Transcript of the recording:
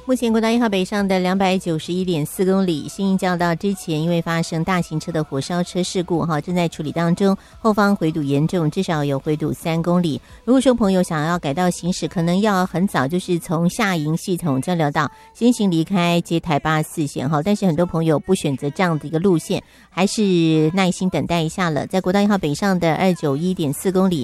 目前国道1号北上的291.4公里，新营交道之前因为发生大型车的火烧车事故正在处理当中，后方回堵严重，至少有回堵3公里。如果说朋友想要改道行驶，可能要很早，就是从下营系统交流道先行离开接台84线但是很多朋友不选择这样的一个路线，还是耐心等待一下了。在国道1号北上的291.4公里，